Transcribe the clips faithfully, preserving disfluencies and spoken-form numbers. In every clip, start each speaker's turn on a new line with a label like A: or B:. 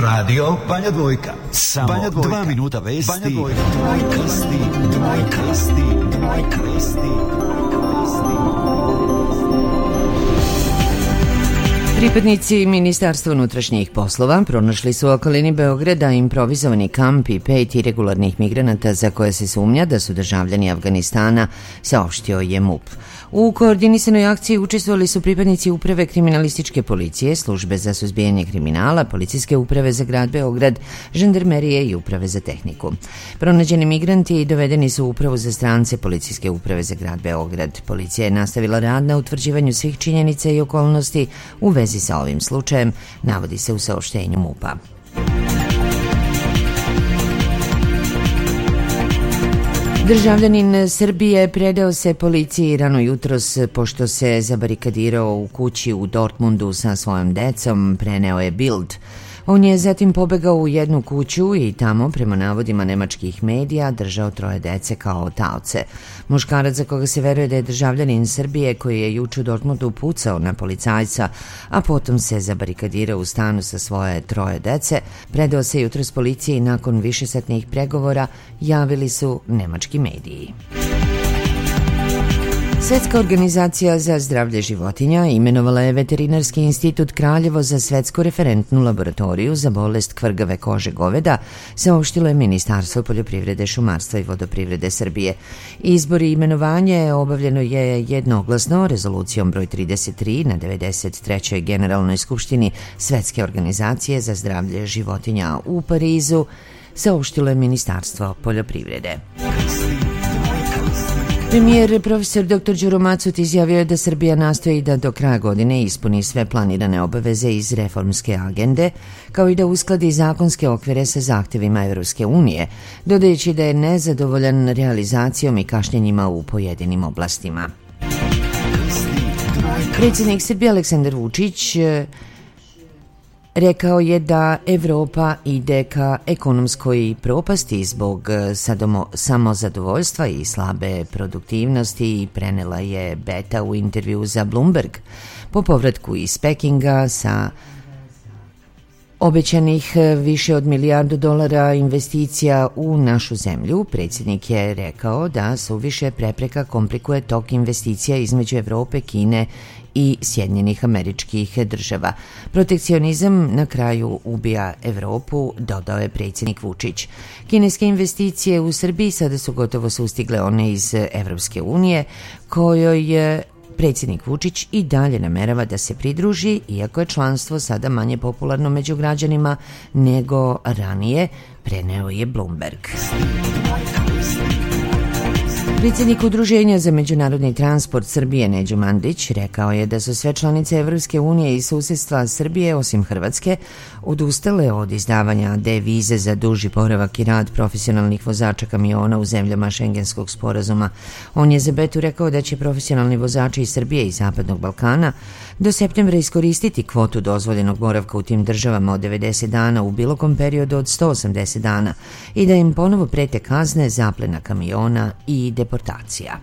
A: Radio Banja Dvojka. Samo Banja Dvojka. Dva minuta vesti. Banja Dvojka. Dvojka. Vesti. Dvojka. Vesti. Dvojka. Vesti.
B: Pripadnici Ministarstva unutrašnjih poslova pronašli su u okolini Beograda improvizovani kamp i pet iregularnih migranata za koje se sumnja da su državljani Afganistana, saopštio je MUP. U koordinisanoj akciji učestvovali su pripadnici Uprave kriminalističke policije, Službe za suzbijanje kriminala, Policijske uprave za grad Beograd, Žandarmerije i Uprave za tehniku. Pronađeni migranti dovedeni su u Upravu za strance Policijske uprave za grad Beograd. Policija je nastavila rad na utvrđivanju svih činjenica i okolnosti u vezi sa ovim slučajem, navodi se u saopštenju MUP-a. Državljanin Srbije predao se policiji rano jutros pošto se zabarikadirao u kući u Dortmundu sa svojom decom, preneo je Bild. On je zatim pobegao u jednu kuću i tamo, prema navodima nemačkih medija, držao troje dece kao taoce. Muškarac za koga se veruje da je državljanin Srbije koji je juče u Dortmundu pucao na policajca, a potom se zabarikadirao u stanu sa svoje troje dece, predao se jutros policiji nakon višesatnih pregovora, javili su nemački mediji. Svetska organizacija za zdravlje životinja imenovala je Veterinarski institut Kraljevo za svetsku referentnu laboratoriju za bolest kvrgave kože goveda, saopštilo je Ministarstvo poljoprivrede, šumarstva i vodoprivrede Srbije. Izbor i imenovanje obavljeno je jednoglasno rezolucijom broj trideset tri na devedeset trećoj Generalnoj skupštini Svetske organizacije za zdravlje životinja u Parizu, saopštilo je Ministarstvo poljoprivrede. Premijer profesor doktor Đuro Macut izjavio je da Srbija nastoji da do kraja godine ispuni sve planirane obaveze iz reformske agende, kao i da uskladi zakonske okvire sa zahtevima Evropske unije, dodajući da je nezadovoljan realizacijom i kašnjenjima u pojedinim oblastima. Predsjednik Srbije Aleksandar Vučić rekao je da Evropa ide ka ekonomskoj propasti zbog samozadovoljstva i slabe produktivnosti i prenela je Beta u intervju za Bloomberg. Po povratku iz Pekinga sa obećanih više od milijardu dolara investicija u našu zemlju, predsjednik je rekao da suviše prepreka komplikuje tok investicija između Evrope, Kine i Sjedinjenih Američkih Država. Protekcionizam na kraju ubija Evropu, dodao je predsjednik Vučić. Kineske investicije u Srbiji sada su gotovo sustigle one iz Evropske unije, kojoj je predsjednik Vučić i dalje namerava da se pridruži, iako je članstvo sada manje popularno među građanima nego ranije, preneo je Bloomberg. Predsjednik Udruženja za međunarodni transport Srbije Neđo Mandić rekao je da su sve članice Evropske unije i susedstva Srbije, osim Hrvatske, odustale od izdavanja D vize za duži boravak i rad profesionalnih vozača kamiona u zemljama Šengenskog sporazuma. On je za Betu rekao da će profesionalni vozači iz Srbije i Zapadnog Balkana do septembra iskoristiti kvotu dozvoljenog boravka u tim državama od devedeset dana u bilo kom periodu od sto osamdeset dana i da im ponovo prete kazne, zaplena kamiona i deportacija.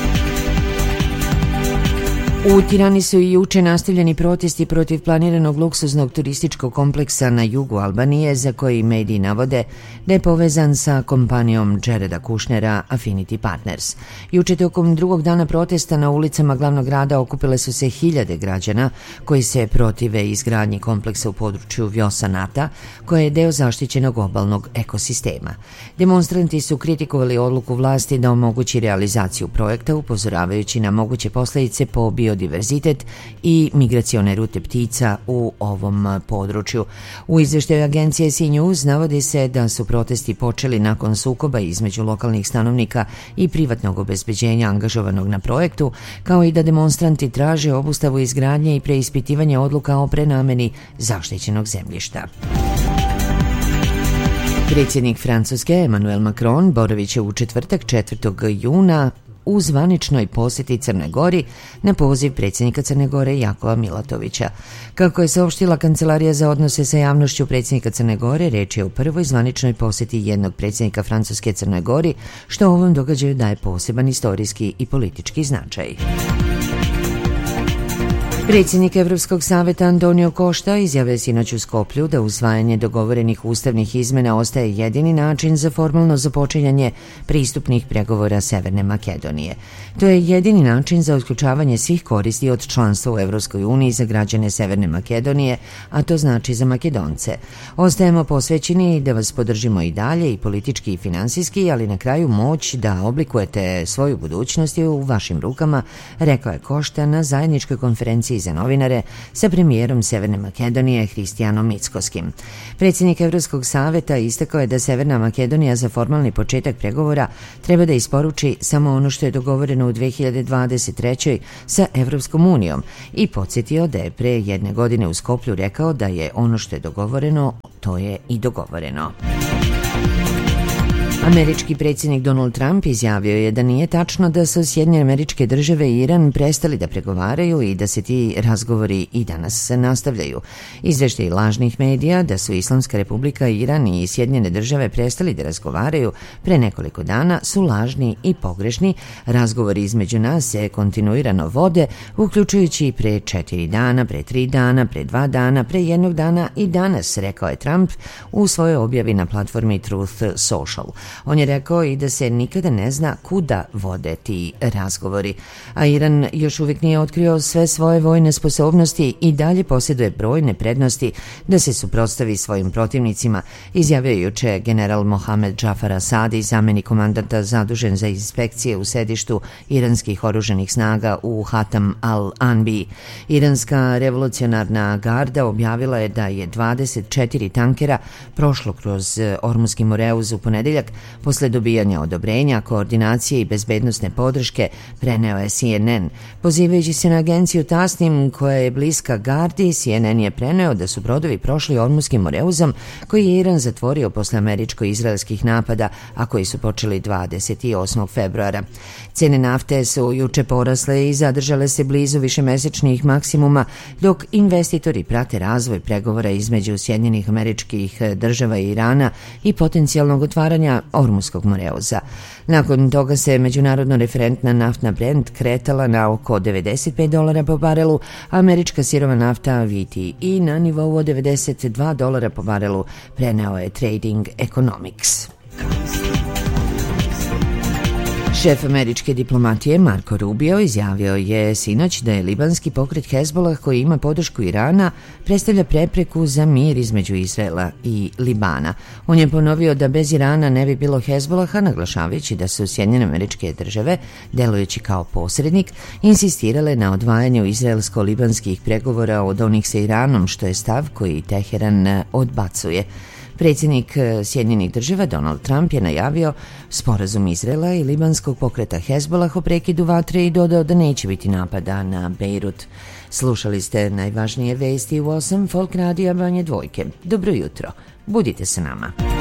B: U Tirani su i juče nastavljeni protesti protiv planiranog luksuznog turističkog kompleksa na jugu Albanije, za koji mediji navode da je povezan sa kompanijom Jareda Kushnera Affinity Partners. Juče tokom drugog dana protesta na ulicama glavnog grada okupile su se hiljade građana koji se protive izgradnji kompleksa u području Vjosa Nata, koje je deo zaštićenog obalnog ekosistema. Demonstranti su kritikovali odluku vlasti da omogući realizaciju projekta, upozoravajući na moguće posljedice po biodiverzitet i migracione rute ptica u ovom području. U izveštaju agencije C News navodi se da su protesti počeli nakon sukoba između lokalnih stanovnika i privatnog obezbeđenja angažovanog na projektu, kao i da demonstranti traže obustavu izgradnje i preispitivanje odluka o prenameni zaštićenog zemljišta. Predsjednik Francuske Emmanuel Macron boravit će u četvrtak četvrtog juna u zvaničnoj posjeti Crnoj Gori na poziv predsjednika Crne Gore Jakova Milatovića. Kako je saopštila Kancelarija za odnose sa javnošću predsjednika Crne Gore, reč je o prvoj zvaničnoj posjeti jednog predsjednika Francuske Crnoj Gori, što ovom događaju daje poseban istorijski i politički značaj. Predsjednik Evropskog saveta Antonio Costa izjavio sinoć u Skoplju da usvajanje dogovorenih ustavnih izmena ostaje jedini način za formalno započinjanje pristupnih pregovora Severne Makedonije. To je jedini način za otključavanje svih koristi od članstva u Evropskoj uniji za građane Severne Makedonije, a to znači za Makedonce. Ostajemo posvećeni da vas podržimo i dalje i politički i finansijski, ali na kraju moć da oblikujete svoju budućnost je u vašim rukama, rekao je Costa na zajedničkoj konferenciji za novinare sa premijerom Severne Makedonije Hristijanom Mickoskim. Predsjednik Evropskog saveta istakao je da Severna Makedonija za formalni početak pregovora treba da isporuči samo ono što je dogovoreno u dve hiljade dvadeset trećoj sa Evropskom unijom i podsjetio da je pre jedne godine u Skoplju rekao da je ono što je dogovoreno, to je i dogovoreno. Američki predsjednik Donald Trump izjavio je da nije tačno da su Sjedinjene Američke Države i Iran prestali da pregovaraju i da se ti razgovori i danas nastavljaju. Izveštaji lažnih medija da su Islamska Republika, Iran i Sjedinjene Države prestali da razgovaraju pre nekoliko dana su lažni i pogrešni. Razgovori između nas se kontinuirano vode, uključujući pre četiri dana, pre tri dana, pre dva dana, pre jednog dana i danas, rekao je Trump u svojoj objavi na platformi Truth Social. On je rekao i da se nikada ne zna kuda vode ti razgovori. A Iran još uvijek nije otkrio sve svoje vojne sposobnosti i dalje posjeduje brojne prednosti da se suprotstavi svojim protivnicima, izjavio je juče general Mohamed Džafar Asadi, zamjenik komandanta zadužen za inspekcije u sedištu iranskih oruženih snaga u Hatam al-Anbi. Iranska revolucionarna garda objavila je da je dvadeset četiri tankera prošlo kroz Ormuski Moreuz u ponedeljak. Posle dobijanja odobrenja, koordinacije i bezbednosne podrške, preneo je C N N. Pozivajući se na agenciju Tasnim, koja je bliska gardi, C N N je preneo da su brodovi prošli Ormuskim Moreuzom, koji je Iran zatvorio posle američko-izraelskih napada, a koji su počeli dvadeset osmog februara. Cene nafte su juče porasle i zadržale se blizu višemesečnih maksimuma, dok investitori prate razvoj pregovora između Sjedinjenih Američkih Država i Irana i potencijalnog otvaranja Ormuskog Moreuza. Nakon toga se međunarodno referentna naftna Brent kretala na oko devedeset pet dolara po barelu, a američka sirova nafta V T I na nivou od devedeset dva dolara po barelu, preneo je Trading Economics. Šef američke diplomatije Marco Rubio izjavio je sinoć da je libanski pokret Hezbollah, koji ima podršku Irana, predstavlja prepreku za mir između Izraela i Libana. On je ponovio da bez Irana ne bi bilo Hezbollaha, naglašavajući da su Sjedinjene Američke Države, delujući kao posrednik, insistirale na odvajanju izraelsko-libanskih pregovora od onih sa Iranom, što je stav koji Teheran odbacuje. Predsjednik Sjedinjenih Država Donald Trump je najavio sporazum Izraela i libanskog pokreta Hezbollah o prekidu vatre i dodao da neće biti napada na Bejrut. Slušali ste najvažnije vesti u osam Folk Radija Banje Dvojke. Dobro jutro, budite sa nama.